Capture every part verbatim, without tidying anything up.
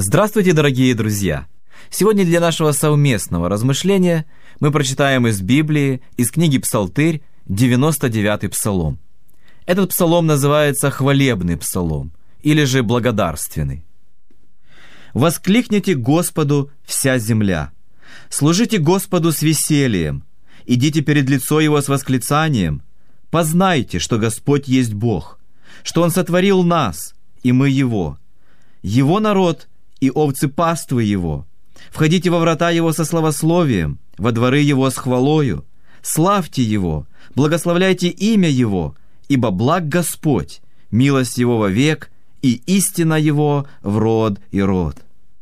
Здравствуйте, дорогие друзья! Сегодня для нашего совместного размышления мы прочитаем из Библии, из книги Псалтырь, девяносто девятый псалом. Этот псалом называется «Хвалебный псалом» или же «Благодарственный». «Воскликните Господу вся земля, служите Господу с весельем, идите перед лицо Его с восклицанием, познайте, что Господь есть Бог, что Он сотворил нас, и мы Его, Его народ и овцы паствы Его. Входите во врата Его со славословием, во дворы Его с хвалою. Славьте Его, благословляйте имя Его, ибо благ Господь, милость Его вовек, и истина Его в род и род».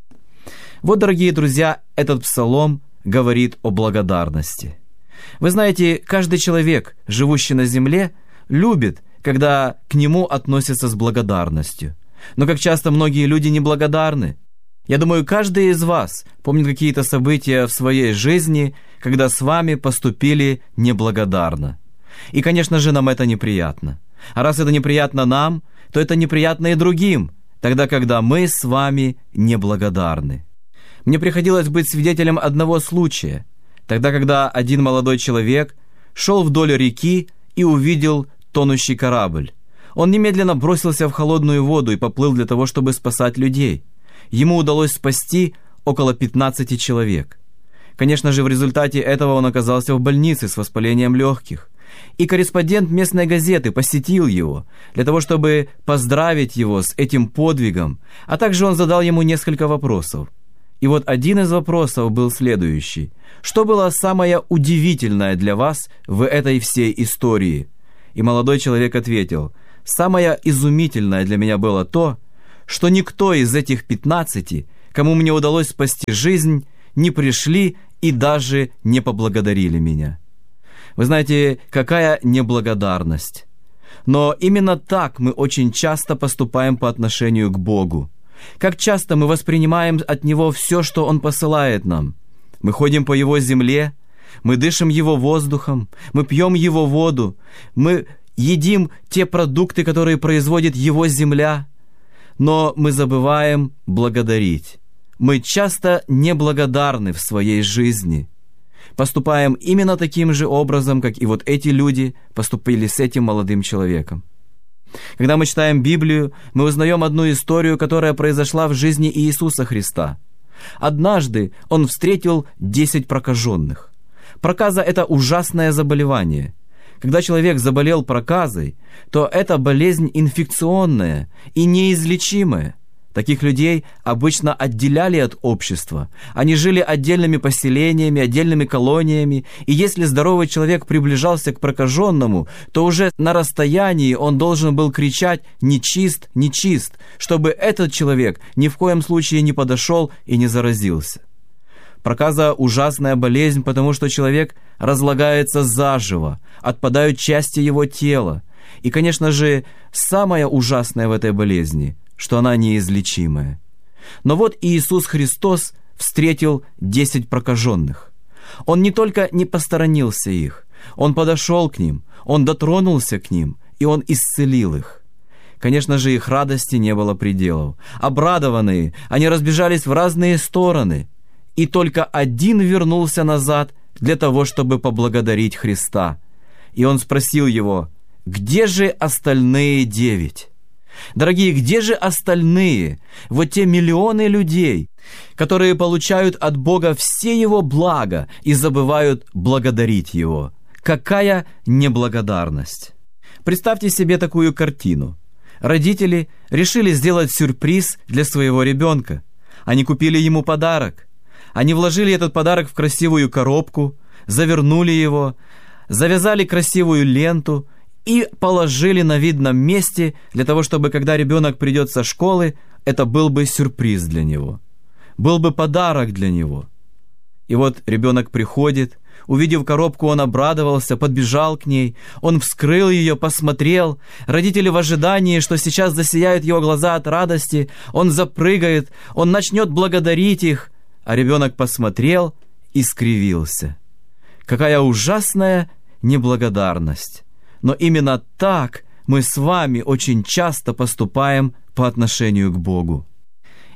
Вот, дорогие друзья, этот псалом говорит о благодарности. Вы знаете, каждый человек, живущий на земле, любит, когда к нему относятся с благодарностью. Но как часто многие люди неблагодарны. Я думаю, каждый из вас помнит какие-то события в своей жизни, когда с вами поступили неблагодарно. И, конечно же, нам это неприятно. А раз это неприятно нам, то это неприятно и другим, тогда, когда мы с вами неблагодарны. Мне приходилось быть свидетелем одного случая, тогда, когда один молодой человек шел вдоль реки и увидел тонущий корабль. Он немедленно бросился в холодную воду и поплыл для того, чтобы спасать людей. Ему удалось спасти около пятнадцати человек. Конечно же, в результате этого он оказался в больнице с воспалением легких. И корреспондент местной газеты посетил его для того, чтобы поздравить его с этим подвигом, а также он задал ему несколько вопросов. И вот один из вопросов был следующий. Что было самое удивительное для вас в этой всей истории? И молодой человек ответил: «Самое изумительное для меня было то, что никто из этих пятнадцати, кому мне удалось спасти жизнь, не пришли и даже не поблагодарили меня». Вы знаете, какая неблагодарность. Но именно так мы очень часто поступаем по отношению к Богу. Как часто мы воспринимаем от Него все, что Он посылает нам. Мы ходим по Его земле, мы дышим Его воздухом, мы пьем Его воду, мы едим те продукты, которые производит Его земля, но мы забываем благодарить. Мы часто неблагодарны в своей жизни. Поступаем именно таким же образом, как и вот эти люди поступили с этим молодым человеком. Когда мы читаем Библию, мы узнаем одну историю, которая произошла в жизни Иисуса Христа. Однажды Он встретил десять прокаженных. Проказа – это ужасное заболевание. Когда человек заболел проказой, то это болезнь инфекционная и неизлечимая. Таких людей обычно отделяли от общества. Они жили отдельными поселениями, отдельными колониями, и если здоровый человек приближался к прокаженному, то уже на расстоянии он должен был кричать «нечист, нечист», чтобы этот человек ни в коем случае не подошел и не заразился. Проказа – ужасная болезнь, потому что человек разлагается заживо, отпадают части его тела. И, конечно же, самое ужасное в этой болезни – что она неизлечимая. Но вот Иисус Христос встретил десять прокаженных. Он не только не посторонился их, Он подошел к ним, Он дотронулся к ним, и Он исцелил их. Конечно же, их радости не было пределов. Обрадованные, они разбежались в разные стороны, и только один вернулся назад для того, чтобы поблагодарить Христа. И он спросил его: «Где же остальные девять?» Дорогие, где же остальные, вот те миллионы людей, которые получают от Бога все Его блага и забывают благодарить Его? Какая неблагодарность! Представьте себе такую картину. Родители решили сделать сюрприз для своего ребенка. Они купили ему подарок. Они вложили этот подарок в красивую коробку, завернули его, завязали красивую ленту и положили на видном месте для того, чтобы, когда ребенок придет со школы, это был бы сюрприз для него, был бы подарок для него. И вот ребенок приходит, увидев коробку, он обрадовался, подбежал к ней, он вскрыл ее, посмотрел. Родители в ожидании, что сейчас засияют его глаза от радости, он запрыгает, он начнет благодарить их, а ребенок посмотрел и скривился. Какая ужасная неблагодарность! Но именно так мы с вами очень часто поступаем по отношению к Богу.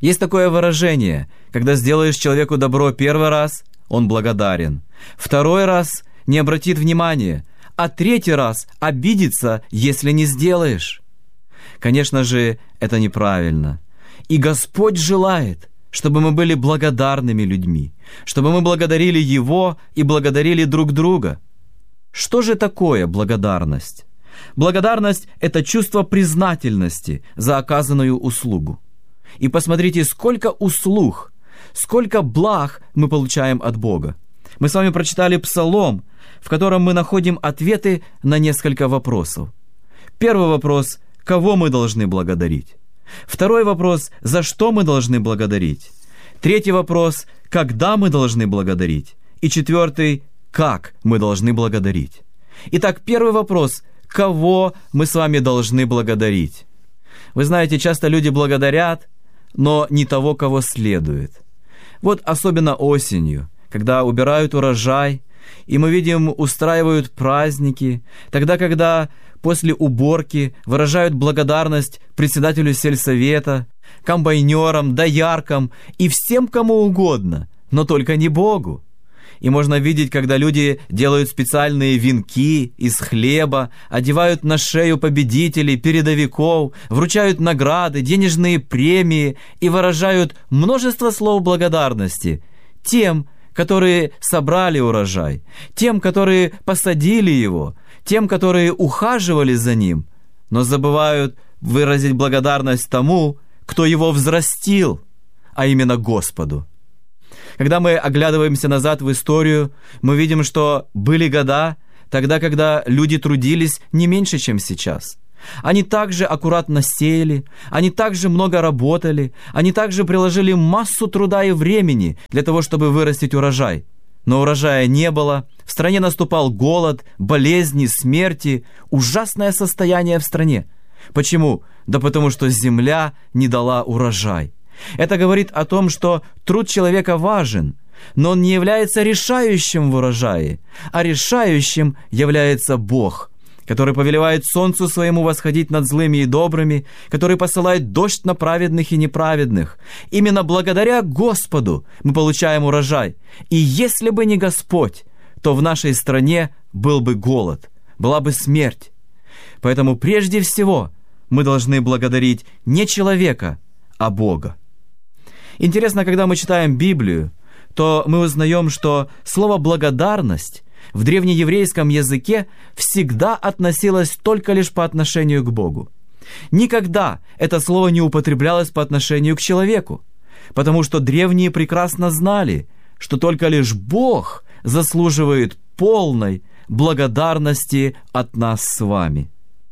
Есть такое выражение: когда сделаешь человеку добро первый раз, он благодарен, второй раз не обратит внимания, а третий раз обидится, если не сделаешь. Конечно же, это неправильно. И Господь желает, чтобы мы были благодарными людьми, чтобы мы благодарили Его и благодарили друг друга. Что же такое благодарность? Благодарность – это чувство признательности за оказанную услугу. И посмотрите, сколько услуг, сколько благ мы получаем от Бога. Мы с вами прочитали Псалом, в котором мы находим ответы на несколько вопросов. Первый вопрос – кого мы должны благодарить? Второй вопрос – за что мы должны благодарить? Третий вопрос – когда мы должны благодарить? И четвертый – как мы должны благодарить? Итак, первый вопрос – кого мы с вами должны благодарить? Вы знаете, часто люди благодарят, но не того, кого следует. Вот особенно осенью, когда убирают урожай, и мы видим, устраивают праздники, тогда, когда после уборки выражают благодарность председателю сельсовета, комбайнерам, дояркам и всем кому угодно, но только не Богу. И можно видеть, когда люди делают специальные венки из хлеба, одевают на шею победителей, передовиков, вручают награды, денежные премии и выражают множество слов благодарности тем, которые собрали урожай, тем, которые посадили его, тем, которые ухаживали за ним, но забывают выразить благодарность тому, кто его взрастил, а именно Господу. Когда мы оглядываемся назад в историю, мы видим, что были года, тогда, когда люди трудились не меньше, чем сейчас. Они также аккуратно сеяли, они также много работали, они также приложили массу труда и времени для того, чтобы вырастить урожай. Но урожая не было, в стране наступал голод, болезни, смерти, ужасное состояние в стране. Почему? Да потому что земля не дала урожай. Это говорит о том, что труд человека важен, но он не является решающим в урожае, а решающим является Бог, который повелевает солнцу своему восходить над злыми и добрыми, который посылает дождь на праведных и неправедных. Именно благодаря Господу мы получаем урожай. И если бы не Господь, то в нашей стране был бы голод, была бы смерть. Поэтому прежде всего мы должны благодарить не человека, а Бога. Интересно, когда мы читаем Библию, то мы узнаем, что слово «благодарность» в древнееврейском языке всегда относилось только лишь по отношению к Богу. Никогда это слово не употреблялось по отношению к человеку, потому что древние прекрасно знали, что только лишь Бог заслуживает полной благодарности от нас с вами.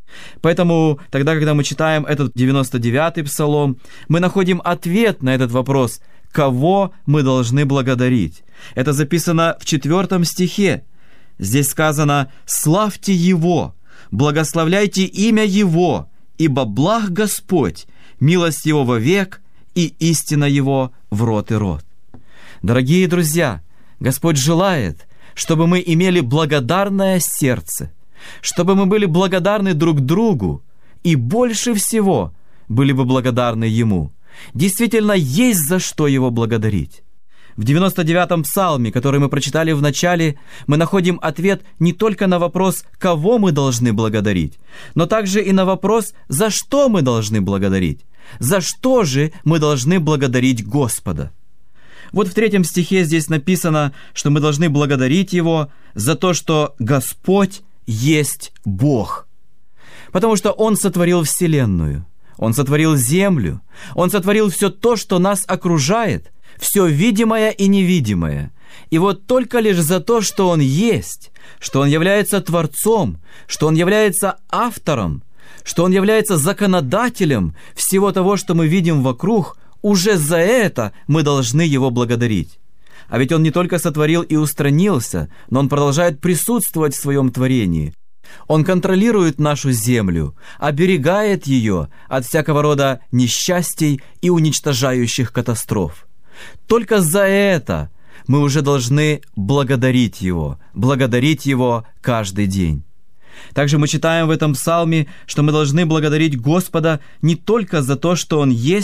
Поэтому тогда, когда мы читаем этот девяносто девятый псалом, мы находим ответ на этот вопрос, кого мы должны благодарить. Это записано в четвертом стихе. Здесь сказано: «Славьте Его, благословляйте имя Его, ибо благ Господь, милость Его вовек, и истина Его в род и род». Дорогие друзья, Господь желает, чтобы мы имели благодарное сердце, чтобы мы были благодарны друг другу и больше всего были бы благодарны Ему. Действительно, есть за что Его благодарить. В девяносто девятом псалме, который мы прочитали в начале, мы находим ответ не только на вопрос, кого мы должны благодарить, но также и на вопрос, за что мы должны благодарить. За что же мы должны благодарить Господа? Вот в третьем стихе здесь написано, что мы должны благодарить Его за то, что Господь есть Бог. Потому что Он сотворил вселенную, Он сотворил землю, Он сотворил все то, что нас окружает, все видимое и невидимое. И вот только лишь за то, что Он есть, что Он является Творцом, что Он является автором, что Он является законодателем всего того, что мы видим вокруг, уже за это мы должны Его благодарить. А ведь Он не только сотворил и устранился, но Он продолжает присутствовать в своем творении. Он контролирует нашу землю, оберегает ее от всякого рода несчастий и уничтожающих катастроф. Только за это мы уже должны благодарить Его, благодарить Его каждый день. Также мы читаем в этом псалме, что мы должны благодарить Господа не только за то, что Он есть,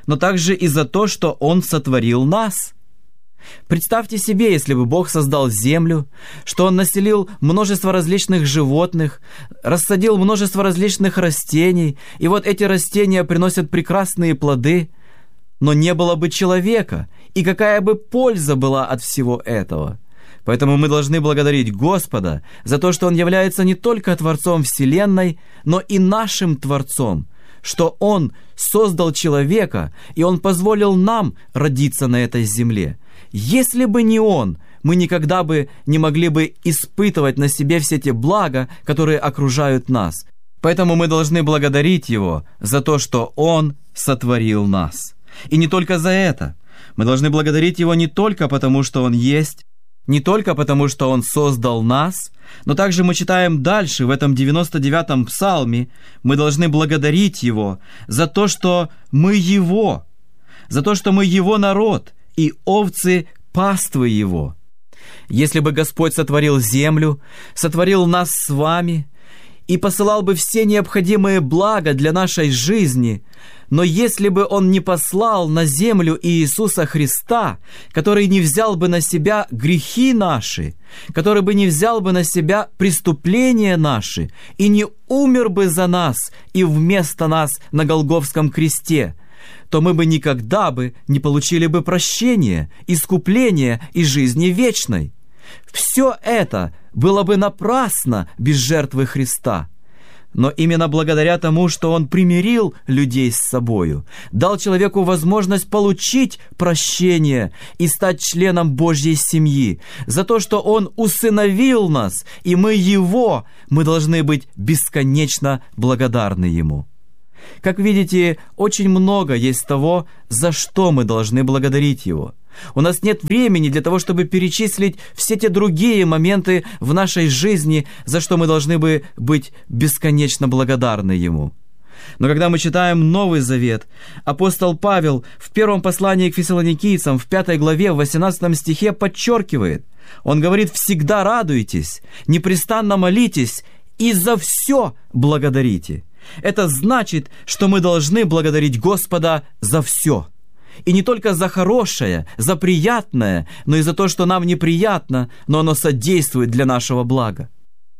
но также и за то, что Он сотворил нас. Представьте себе, если бы Бог создал землю, что Он населил множество различных животных, рассадил множество различных растений, и вот эти растения приносят прекрасные плоды, но не было бы человека, и какая бы польза была от всего этого? Поэтому мы должны благодарить Господа за то, что Он является не только Творцом Вселенной, но и нашим Творцом, что Он создал человека, и Он позволил нам родиться на этой земле. Если бы не Он, мы никогда бы не могли бы испытывать на себе все те блага, которые окружают нас. Поэтому мы должны благодарить Его за то, что Он сотворил нас. И не только за это. Мы должны благодарить Его не только потому, что Он есть, не только потому, что Он создал нас, но также мы читаем дальше, в этом девяносто девятом псалме, мы должны благодарить Его за то, что мы Его, за то, что мы Его народ и овцы паствы Его. Если бы Господь сотворил землю, сотворил нас с вами и посылал бы все необходимые блага для нашей жизни, но если бы Он не послал на землю Иисуса Христа, который не взял бы на себя грехи наши, который бы не взял бы на себя преступления наши и не умер бы за нас и вместо нас на Голгофском кресте, то мы бы никогда бы не получили бы прощения, искупления и жизни вечной. Все это было бы напрасно без жертвы Христа. Но именно благодаря тому, что Он примирил людей с собою, дал человеку возможность получить прощение и стать членом Божьей семьи, за то, что Он усыновил нас, и мы Его, мы должны быть бесконечно благодарны Ему. Как видите, очень много есть того, за что мы должны благодарить Его. У нас нет времени для того, чтобы перечислить все те другие моменты в нашей жизни, за что мы должны бы быть бесконечно благодарны Ему. Но когда мы читаем Новый Завет, апостол Павел в первом послании к фессалоникийцам в пятой главе, в восемнадцатом стихе подчеркивает, он говорит: «Всегда радуйтесь, непрестанно молитесь и за все благодарите». Это значит, что мы должны благодарить Господа за все. И не только за хорошее, за приятное, но и за то, что нам неприятно, но оно содействует для нашего блага.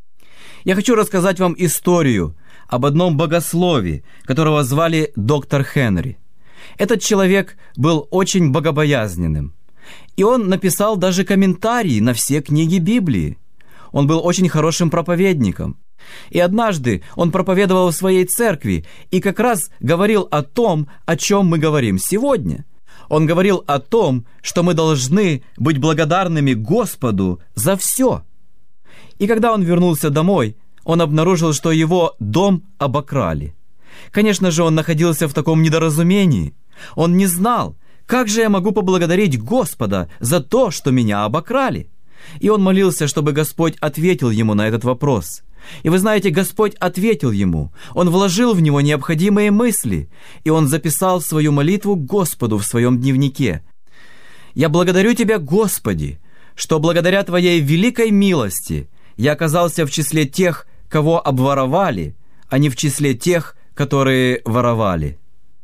Я хочу рассказать вам историю об одном богослове, которого звали доктор Хенри. Этот человек был очень богобоязненным. И он написал даже комментарии на все книги Библии. Он был очень хорошим проповедником. И однажды он проповедовал в своей церкви и как раз говорил о том, о чем мы говорим сегодня. Он говорил о том, что мы должны быть благодарными Господу за все. И когда он вернулся домой, он обнаружил, что его дом обокрали. Конечно же, он находился в таком недоразумении. Он не знал, как же я могу поблагодарить Господа за то, что меня обокрали. И он молился, чтобы Господь ответил ему на этот вопрос. И вы знаете, Господь ответил ему. Он вложил в него необходимые мысли, и он записал свою молитву Господу в своем дневнике. «Я благодарю Тебя, Господи, что благодаря Твоей великой милости я оказался в числе тех, кого обворовали, а не в числе тех, которые воровали».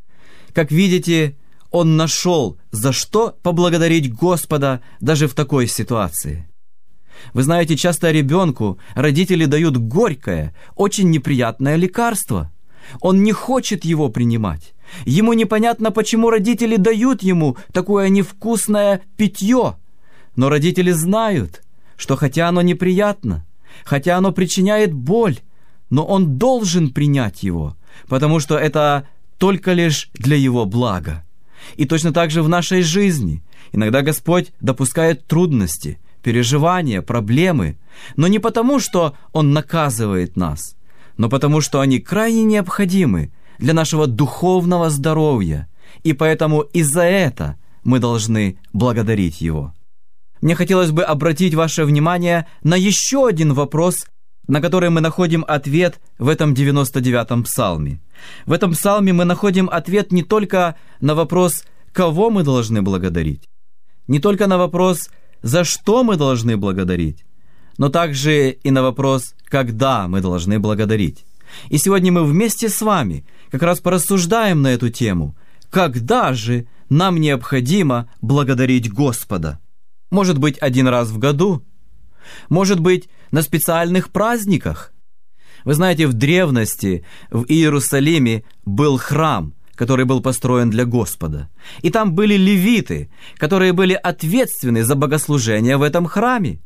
Как видите, он нашел, за что поблагодарить Господа даже в такой ситуации. Вы знаете, часто ребенку родители дают горькое, очень неприятное лекарство. Он не хочет его принимать. Ему непонятно, почему родители дают ему такое невкусное питье. Но родители знают, что хотя оно неприятно, хотя оно причиняет боль, но он должен принять его, потому что это только лишь для его блага. И точно так же в нашей жизни. Иногда Господь допускает трудности, переживания, проблемы, но не потому, что Он наказывает нас, но потому, что они крайне необходимы для нашего духовного здоровья, и поэтому и за это мы должны благодарить Его. Мне хотелось бы обратить ваше внимание на еще один вопрос, на который мы находим ответ в этом девяносто девятом псалме. В этом псалме мы находим ответ не только на вопрос, кого мы должны благодарить, не только на вопрос, за что мы должны благодарить, но также и на вопрос, когда мы должны благодарить. И сегодня мы вместе с вами как раз порассуждаем на эту тему, когда же нам необходимо благодарить Господа? Может быть, один раз в году? Может быть, на специальных праздниках? Вы знаете, в древности в Иерусалиме был храм, который был построен для Господа. И там были левиты, которые были ответственны за богослужение в этом храме.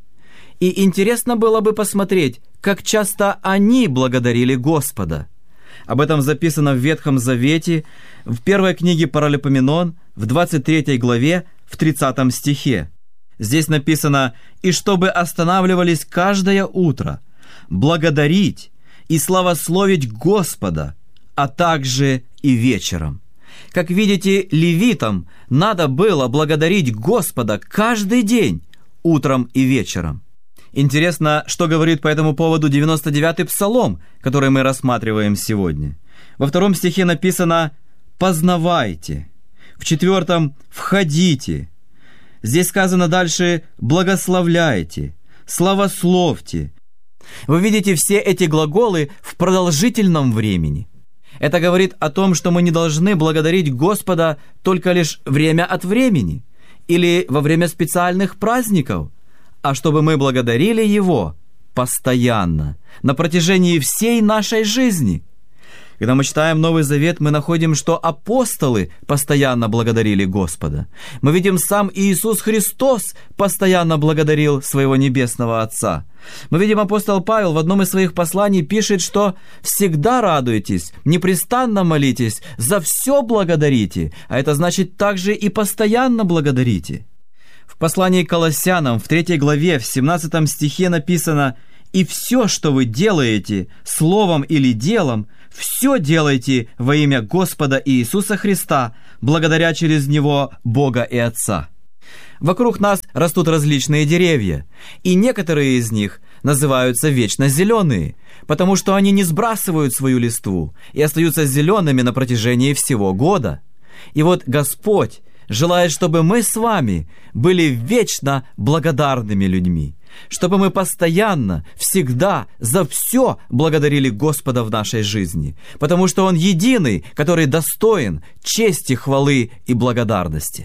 И интересно было бы посмотреть, как часто они благодарили Господа. Об этом записано в Ветхом Завете, в первой книге Паралипоменон, в двадцать третьей главе, в тридцатом стихе. Здесь написано: «И чтобы останавливались каждое утро, благодарить и славословить Господа, а также и вечером». Как видите, левитам надо было благодарить Господа каждый день, утром и вечером. Интересно, что говорит по этому поводу девяносто девятый псалом, который мы рассматриваем сегодня. Во втором стихе написано «познавайте», в четвертом «входите». Здесь сказано дальше «благословляйте», «славословьте». Вы видите все эти глаголы в продолжительном времени. Это говорит о том, что мы не должны благодарить Господа только лишь время от времени или во время специальных праздников, а чтобы мы благодарили Его постоянно, на протяжении всей нашей жизни. Когда мы читаем Новый Завет, мы находим, что апостолы постоянно благодарили Господа. Мы видим, сам Иисус Христос постоянно благодарил своего Небесного Отца. Мы видим, апостол Павел в одном из своих посланий пишет, что «всегда радуйтесь, непрестанно молитесь, за все благодарите», а это значит также и постоянно благодарите. В послании к Колоссянам в третьей главе, в семнадцатом стихе написано: «И все, что вы делаете, словом или делом, все делайте во имя Господа Иисуса Христа, благодаря через Него Бога и Отца». Вокруг нас растут различные деревья, и некоторые из них называются вечно зеленые, потому что они не сбрасывают свою листву и остаются зелеными на протяжении всего года. И вот Господь желает, чтобы мы с вами были вечно благодарными людьми, чтобы мы постоянно, всегда, за все благодарили Господа в нашей жизни, потому что Он единый, который достоин чести, хвалы и благодарности.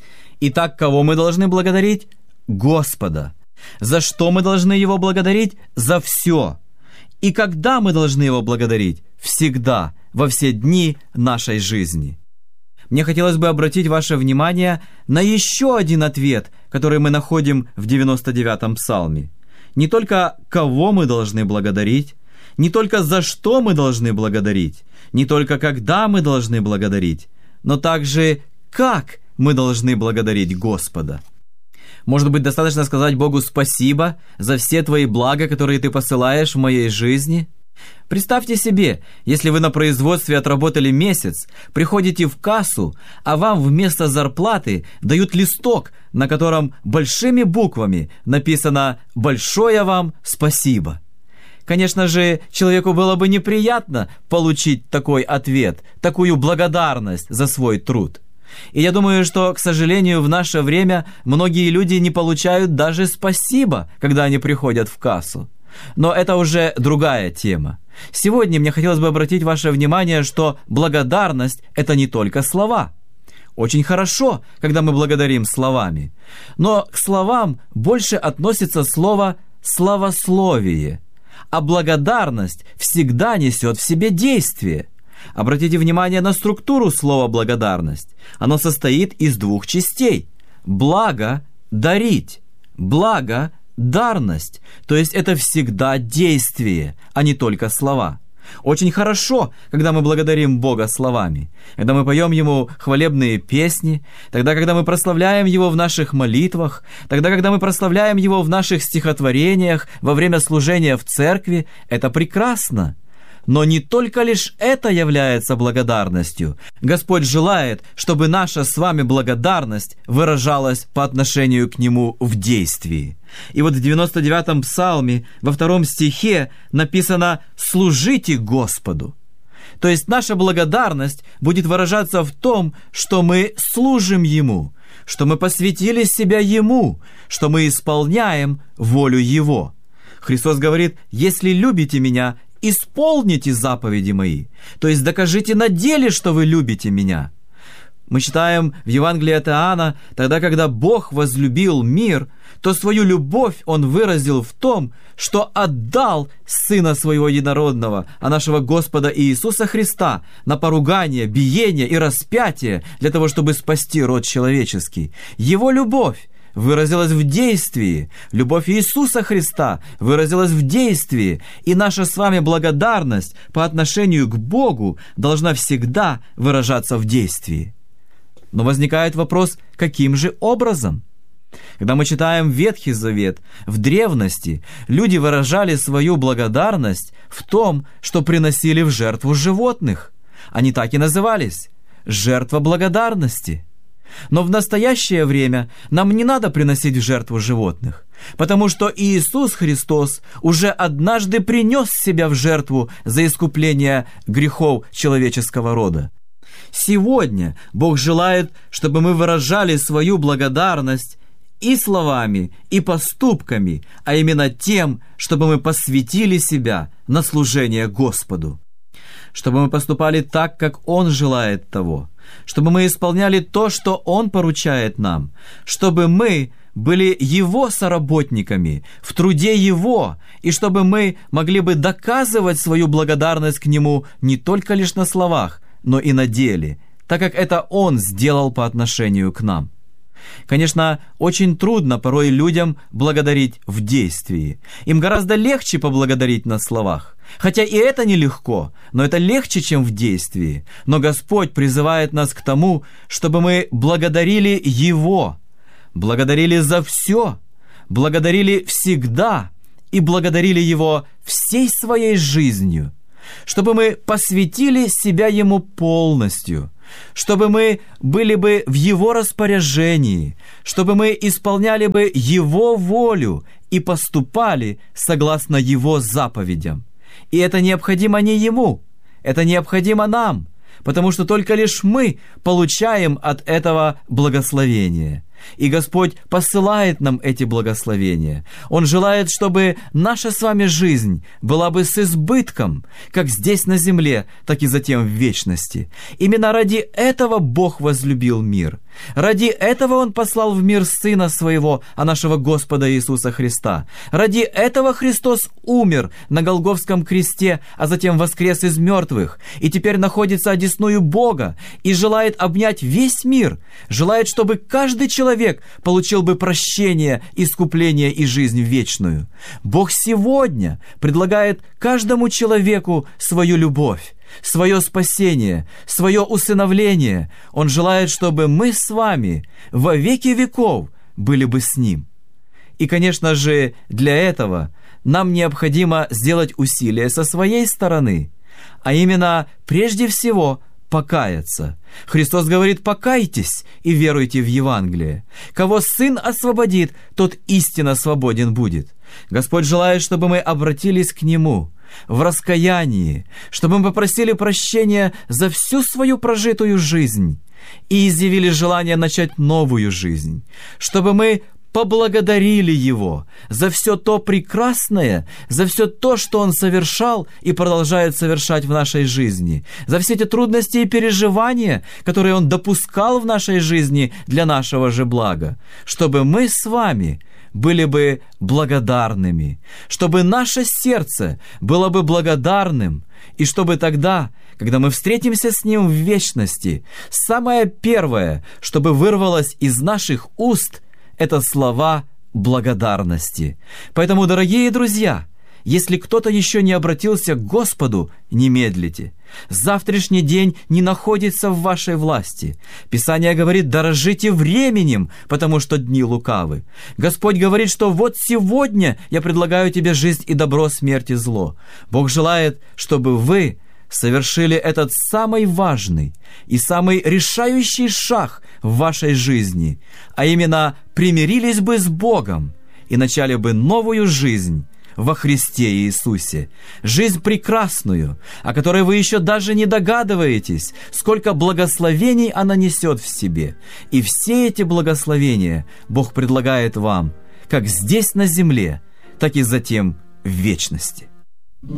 Итак, кого мы должны благодарить? Господа. За что мы должны Его благодарить? За все. И когда мы должны Его благодарить? Всегда, во все дни нашей жизни. Мне хотелось бы обратить ваше внимание на еще один ответ, который мы находим в девяносто девятом псалме. Не только кого мы должны благодарить, не только за что мы должны благодарить, не только когда мы должны благодарить, но также как мы должны благодарить Господа. Может быть, достаточно сказать Богу спасибо за все твои блага, которые ты посылаешь в моей жизни? Представьте себе, если вы на производстве отработали месяц, приходите в кассу, а вам вместо зарплаты дают листок, на котором большими буквами написано «Большое вам спасибо». Конечно же, человеку было бы неприятно получить такой ответ, такую благодарность за свой труд. И я думаю, что, к сожалению, в наше время многие люди не получают даже спасибо, когда они приходят в кассу. Но это уже другая тема. Сегодня мне хотелось бы обратить ваше внимание, что благодарность – это не только слова. Очень хорошо, когда мы благодарим словами. Но к словам больше относится слово «славословие», а благодарность всегда несет в себе действие. Обратите внимание на структуру слова «благодарность». Оно состоит из двух частей. Благо – дарить, благо – дарность, то есть это всегда действие, а не только слова. Очень хорошо, когда мы благодарим Бога словами, когда мы поем Ему хвалебные песни, тогда, когда мы прославляем Его в наших молитвах, тогда, когда мы прославляем Его в наших стихотворениях, во время служения в церкви, это прекрасно. Но не только лишь это является благодарностью. Господь желает, чтобы наша с вами благодарность выражалась по отношению к Нему в действии. И вот в девяносто девятом псалме, во втором стихе написано «служите Господу». То есть наша благодарность будет выражаться в том, что мы служим Ему, что мы посвятили себя Ему, что мы исполняем волю Его. Христос говорит: «Если любите Меня, исполните заповеди Мои». То есть докажите на деле, что вы любите Меня. Мы читаем в Евангелии от Иоанна: тогда, когда Бог возлюбил мир, то свою любовь Он выразил в том, что отдал Сына Своего Единородного, а нашего Господа Иисуса Христа, на поругание, биение и распятие для того, чтобы спасти род человеческий. Его любовь выразилась в действии, любовь Иисуса Христа выразилась в действии, и наша с вами благодарность по отношению к Богу должна всегда выражаться в действии. Но возникает вопрос, каким же образом? Когда мы читаем Ветхий Завет, в древности люди выражали свою благодарность в том, что приносили в жертву животных. Они так и назывались – жертва благодарности. Но в настоящее время нам не надо приносить в жертву животных, потому что Иисус Христос уже однажды принес себя в жертву за искупление грехов человеческого рода. Сегодня Бог желает, чтобы мы выражали свою благодарность и словами, и поступками, а именно тем, чтобы мы посвятили себя на служение Господу, чтобы мы поступали так, как Он желает того, чтобы мы исполняли то, что Он поручает нам, чтобы мы были Его соработниками в труде Его, и чтобы мы могли бы доказывать свою благодарность к Нему не только лишь на словах, но и на деле, так как это Он сделал по отношению к нам. Конечно, очень трудно порой людям благодарить в действии. Им гораздо легче поблагодарить на словах. Хотя и это нелегко, но это легче, чем в действии. Но Господь призывает нас к тому, чтобы мы благодарили Его, благодарили за все, благодарили всегда и благодарили Его всей своей жизнью, чтобы мы посвятили себя Ему полностью, чтобы мы были бы в Его распоряжении, чтобы мы исполняли бы Его волю и поступали согласно Его заповедям. И это необходимо не Ему, это необходимо нам, потому что только лишь мы получаем от этого благословение. И Господь посылает нам эти благословения. Он желает, чтобы наша с вами жизнь была бы с избытком, как здесь на земле, так и затем в вечности. Именно ради этого Бог возлюбил мир. Ради этого Он послал в мир Сына Своего, а нашего Господа Иисуса Христа. Ради этого Христос умер на Голгофском кресте, а затем воскрес из мертвых, и теперь находится одесную Бога, и желает обнять весь мир, желает, чтобы каждый человек получил бы прощение, искупление и жизнь вечную. Бог сегодня предлагает каждому человеку свою любовь, свое спасение, свое усыновление. Он желает, чтобы мы с вами во веки веков были бы с Ним. И, конечно же, для этого нам необходимо сделать усилия со своей стороны, а именно, прежде всего, покаяться. Христос говорит: покайтесь и веруйте в Евангелие. Кого Сын освободит, тот истинно свободен будет. Господь желает, чтобы мы обратились к Нему в раскаянии, чтобы мы попросили прощения за всю свою прожитую жизнь и изъявили желание начать новую жизнь, чтобы мы поблагодарили Его за все то прекрасное, за все то, что Он совершал и продолжает совершать в нашей жизни, за все эти трудности и переживания, которые Он допускал в нашей жизни для нашего же блага, чтобы мы с вами были бы благодарными, чтобы наше сердце было бы благодарным, и чтобы тогда, когда мы встретимся с Ним в вечности, самое первое, чтобы вырвалось из наших уст, это слова благодарности. Поэтому, дорогие друзья, если кто-то еще не обратился к Господу, не медлите. Завтрашний день не находится в вашей власти. Писание говорит: дорожите временем, потому что дни лукавы. Господь говорит, что вот сегодня я предлагаю тебе жизнь и добро, смерть и зло. Бог желает, чтобы вы совершили этот самый важный и самый решающий шаг в вашей жизни, а именно примирились бы с Богом и начали бы новую жизнь во Христе Иисусе. Жизнь прекрасную, о которой вы еще даже не догадываетесь, сколько благословений она несет в себе. И все эти благословения Бог предлагает вам, как здесь на земле, так и затем в вечности.